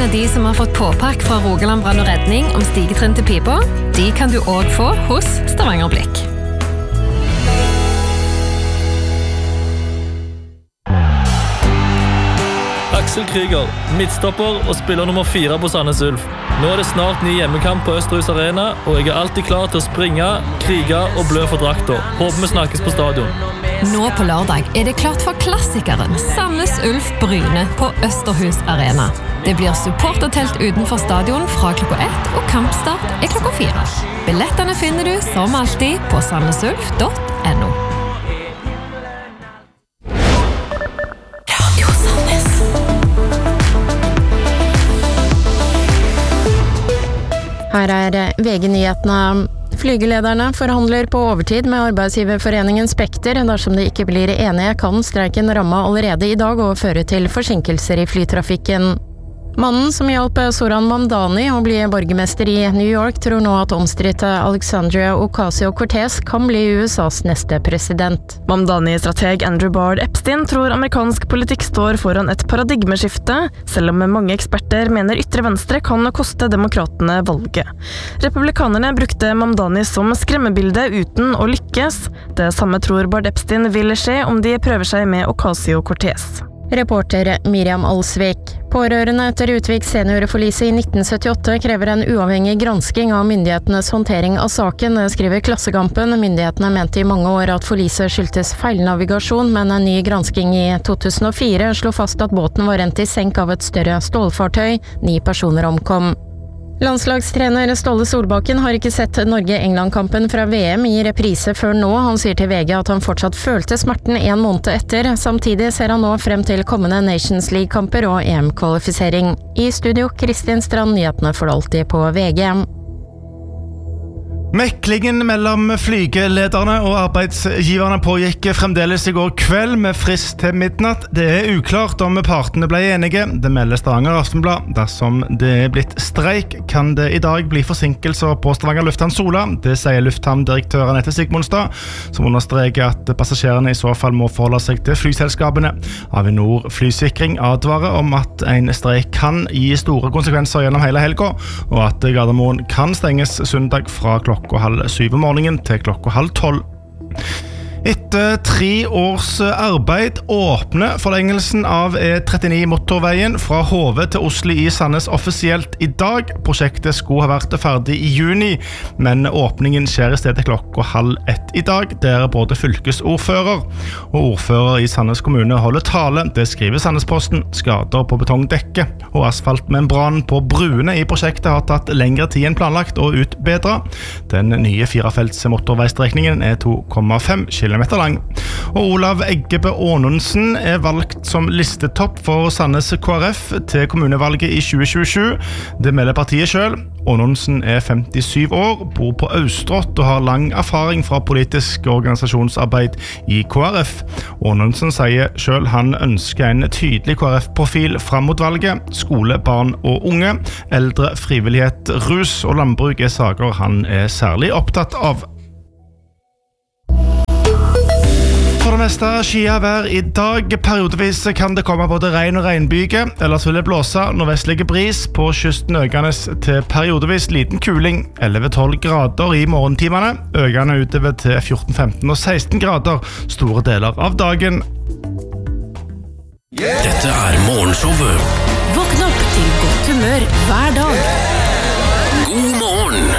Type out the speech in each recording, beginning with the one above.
av de som har fått påpakk fra Rogaland Brann og Redning om stigetrinn til pipa, de kan du også få hos Stavanger Blikk. Axel Krieger, midtstopper og spiller nummer 4 på Sandnes Ulf. Nå det snart ny hjemmekamp på Østerhus Arena, og jeg alltid klar til å springe, krige og blø for drakta. Håper vi snakkes på stadion. Nå på lørdag det klart for klassikeren Sandnes Ulf Bryne på Østerhus Arena. Det blir supportertelt utenfor stadion fra klokka 1, og kampstart klokka 4. Billettene finner du som alltid på sandnesulf.no. Her VG-nyhetene. Flygelederne forhandler på overtid med arbeidsgiverforeningen Spekter. Dersom de ikke blir enige, kan streiken ramme allerede i dag og føre til forsinkelser i flytrafikken. Mannen som hjalp Zoran Mamdani å bli borgermester i New York tror nå at omstridte Alexandria Ocasio-Cortez kan bli USAs neste president. Mamdani-strateg Andrew Bard Epstein tror amerikansk politikk står foran et paradigmeskifte, selv om mange eksperter mener ytre venstre kan koste demokratene valget. Republikanerne brukte Mamdani som skremmebilde uten å lykkes. Det samme tror Bard Epstein vil skje om de prøver seg med Ocasio-Cortez. Reporter Miriam Alsvik. Pårørende etter Utvik seniorforlise i 1978 krever en uavhengig gransking av myndighetenes håndtering av saken, skriver Klassekampen. Myndighetene mente i mange år at forliset skyldtes feilnavigasjon, men en ny gransking i 2004 slo fast at båten var rent i senk av et større stålfartøy. 9 personer omkom. Landslagstrener Ståle Solbakken har ikke sett Norge-England-kampen fra VM i reprise før nå. Han sier til VG at han fortsatt følte smerten 1 måned etter. Samtidig ser han nå frem til kommende Nations League-kamper og EM-kvalifisering. I studio, Kristin Strand, nyhetene for alltid på VG. Meklingen mellom flygelederne og arbeidsgiverne pågikk fremdeles i går kveld med frist til midnatt. Det uklart om partene ble enige. Det melder Stavanger Aftenblad. Dersom det blitt streik, kan det i dag bli forsinkelser på Stavanger Lufthavn Sola. Det sier lufthavndirektør Anette Sigmundstad, som understreker at passasjerene i så fall må forholde seg til flyselskapene. Avinor Flysikring advarer om at en streik kan gi store konsekvenser gjennom hele helga, og at Gardermoen kan stenges søndag fra klokka 6:30 om morgenen til klokka 11:30. Etter 3 års arbeid åpner forlengelsen av E39 motorveien fra Hove til Oslo i Sandnes offisielt i dag. Prosjektet skulle ha vært ferdig i juni, men åpningen skjer i stedet klokka 12:30 i dag, der både fylkesordfører og ordfører i Sandnes kommune holder tale. Det skriver Sandnesposten. Skader på betongdekke og asfaltmembran på bruene i prosjektet har tatt lengre tid enn planlagt å utbedre. Den nye 4-felts motorveistrekningen 2,5 km lang. Og Olav Eggebø Aanonsen valgt som listetopp for Sandnes KrF til kommunevalget i 2027. Det melder partiet selv. Aanonsen 57 år, bor på Austrått og har lang erfaring fra politisk organisasjonsarbeid i KrF. Aanonsen sier selv han ønsker en tydelig KrF-profil frem mot valget. Skole, barn og unge, eldre, frivillighet, rus og landbruk saker han særlig opptatt av. For det meste skyet i dag. Periodevis kan det komme både regn og regnbyge, ellers vil det blåse nordvestlige bris på kysten økende til periodevis liten kuling, 11-12 grader i morgentimene, økende utover til 14-15 og 16 grader store deler av dagen. Dette Morgenshowet. Våkn opp til godt humør hver dag. God morgen.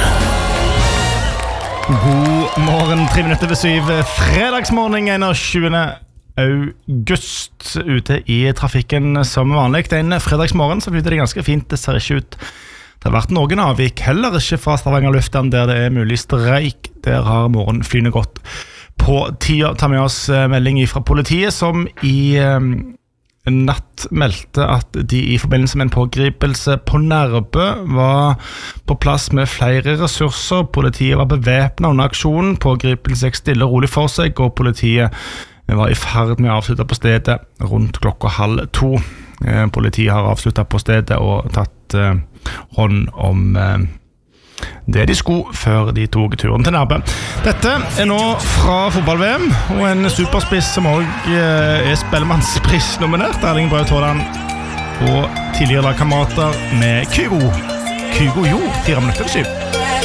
God morgen, 3 minutter ved 7, fredagsmorgen 21. august, ute i trafikken som vanlig. Det en fredagsmorgen så flyter det ganske fint, det ser ikke ut. Det har vært noen avvik, heller ikke fra Stavanger Lufthavn der det mulig streik. Der har morgenflyene gått på tida. Ta med oss melding fra politiet som i natt meldte at de i forbindelse med en pågripelse på Nærbø var på plass med flere ressurser. Politiet var bevæpnet under aksjonen. Pågripelse gikk stille og rolig for seg, og politiet var i ferd med å avslutte på stedet rundt klokka 12:30. Politiet har avsluttet på stedet og tatt hånd om det de skulle før de tog turen til Nærbø. Dette nå fra fotball-VM, og en superspiss som også Spellemannspris nominert, Erling Braut Haaland, på tidligere lagkamerater med Kygo. Kygo Jo, 4 minutter over 7.